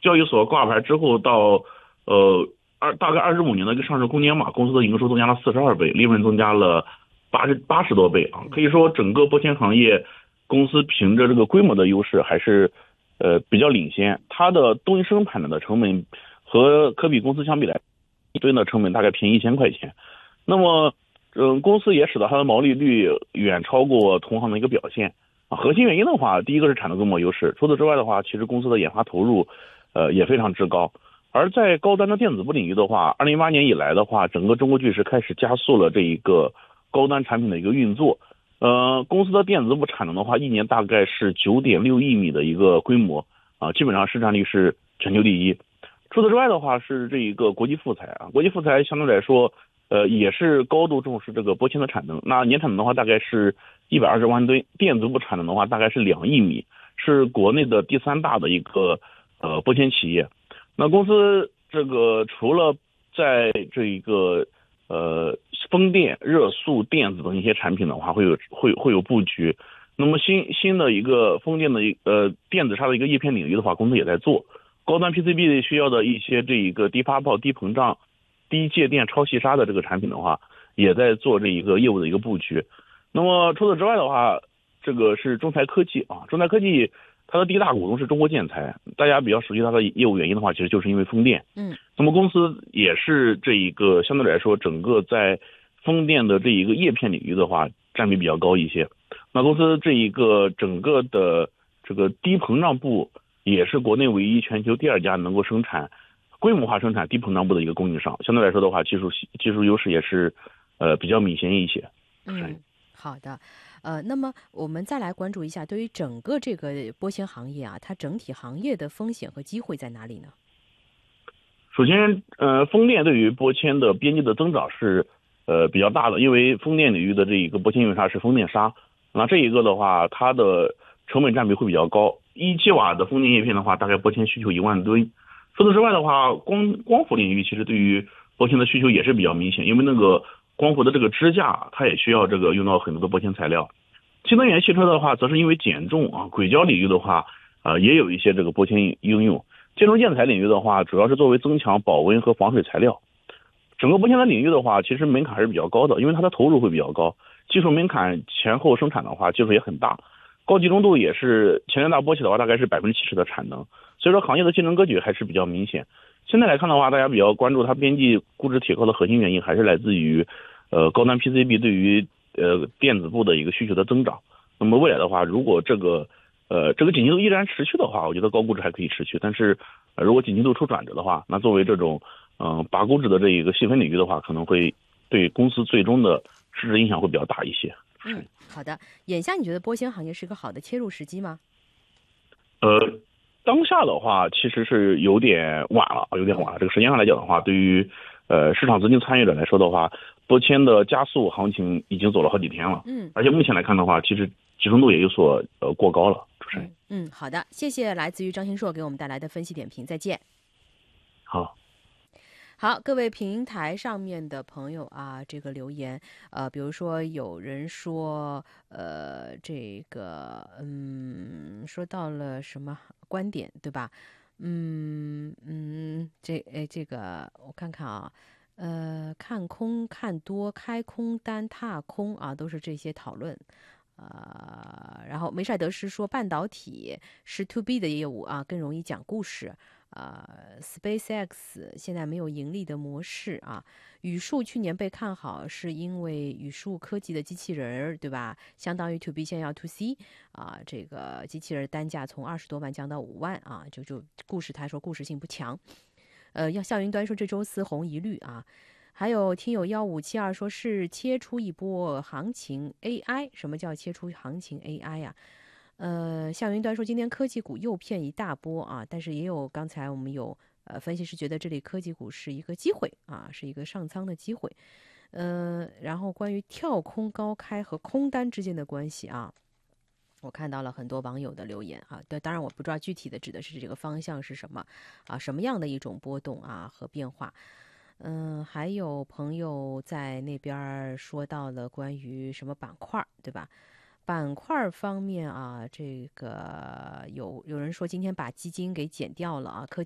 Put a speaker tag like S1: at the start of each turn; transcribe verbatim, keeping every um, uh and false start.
S1: 交易所挂牌之后到呃二大概二十五年的一个上市空间嘛，公司的营收增加了四十二倍，利润增加了八十八十多倍啊，可以说整个玻纤行业公司凭着这个规模的优势还是呃比较领先，它的东西生产的成本和可比公司相比来，一吨的成本大概便宜一千块钱，那么嗯公司也使得它的毛利率远超过同行的一个表现啊。核心原因的话，第一个是产能规模优势，除此之外的话，其实公司的研发投入呃也非常之高。而在高端的电子部领域的话，二零一八年以来的话，整个中国巨石开始加速了这一个高端产品的一个运作。呃，公司的电子部产能的话，一年大概是九点六亿米的一个规模啊，基本上市占率是全球第一。除此之外的话，是这一个国际富材啊，国际富材相对来说，呃，也是高度重视这个玻纤的产能。那年产能的话，大概是一百二十万吨，电子部产能的话，大概是两亿米，是国内的第三大的一个呃玻纤企业。那公司这个除了在这一个呃风电、热塑、电子等一些产品的话，会有会会有布局。那么新新的一个风电的一呃电子纱的一个叶片领域的话，公司也在做。高端 P C B 需要的一些这一个低发泡、低膨胀、低介电、超细纱的这个产品的话，也在做这一个业务的一个布局。那么除此之外的话，这个是中材科技啊，中材科技它的第一大股东是中国建材，大家比较熟悉它的业务原因的话，其实就是因为风电。
S2: 嗯，
S1: 那么公司也是这一个相对来说，整个在风电的这一个叶片领域的话，占比比较高一些。那公司这一个整个的这个低膨胀部也是国内唯一、全球第二家能够生产规模化生产低膨胀部的一个供应商，相对来说的话，技术技术优势也是呃比较明显一些。
S2: 嗯，好的，呃，那么我们再来关注一下，对于整个这个玻纤行业啊，它整体行业的风险和机会在哪里呢？
S1: 首先，呃，风电对于玻纤的边际的增长是呃比较大的，因为风电领域的这一个玻纤用纱是风电纱，那这一个的话，它的成本占比会比较高。一千瓦的风电叶片的话，大概玻纤需求一万吨。除此之外的话，光光伏领域其实对于玻纤的需求也是比较明显，因为那个光伏的这个支架，它也需要这个用到很多的玻纤材料。新能源汽车的话，则是因为减重啊，硅胶领域的话，呃，也有一些这个玻纤应用。建筑建材领域的话，主要是作为增强保温和防水材料。整个玻纤的领域的话，其实门槛还是比较高的，因为它的投入会比较高，技术门槛前后生产的话，技术也很大，高集中度也是前联大玻器的话，大概是百分之七十的产能，所以说行业的竞争格局还是比较明显。现在来看的话，大家比较关注它边际估值提高的核心原因，还是来自于呃高端 P C B 对于呃电子部的一个需求的增长。那么未来的话，如果这个呃这个景气度依然持续的话，我觉得高估值还可以持续。但是、呃、如果景气度出转折的话，那作为这种嗯、呃、拔估值的这一个细分领域的话，可能会对公司最终的市值影响会比较大一些。
S2: 嗯，好的。眼下你觉得玻纤行业是一个好的切入时机吗？
S1: 呃，当下的话其实是有点晚了，有点晚了。这个时间上来讲的话，对于呃市场资金参与者来说的话，玻纤的加速行情已经走了好几天了。
S2: 嗯，
S1: 而且目前来看的话，其实集中度也有所呃过高了。主持人，
S2: 嗯，嗯，好的，谢谢来自于张新硕给我们带来的分析点评，再见。
S1: 好。
S2: 好，各位平台上面的朋友啊，这个留言，呃，比如说有人说，呃，这个，嗯，说到了什么观点，对吧？嗯嗯，这哎，这个我看看啊，呃，看空、看多、开空单、踏空啊，都是这些讨论。呃，然后梅赛德斯说，半导体是 to B 的业务啊，更容易讲故事。呃，SpaceX 现在没有盈利的模式啊。宇树去年被看好，是因为宇树科技的机器人，对吧？相当于 to B 现在要 to C 啊，这个机器人单价从二十多万降到五万啊，就就故事他说故事性不强。呃，要笑云端说这周四红一绿啊。还有听友幺五七二说是切出一波行情 A I， 什么叫切出行情 A I 呀、啊？呃，向云端说今天科技股又骗一大波啊，但是也有刚才我们有呃分析师觉得这里科技股是一个机会啊，是一个上仓的机会。呃，然后关于跳空高开和空单之间的关系啊，我看到了很多网友的留言啊，对，当然我不知道具体的指的是这个方向是什么啊，什么样的一种波动啊和变化。嗯，还有朋友在那边说到了关于什么板块，对吧？板块方面啊，这个有有人说今天把基金给减掉了啊，科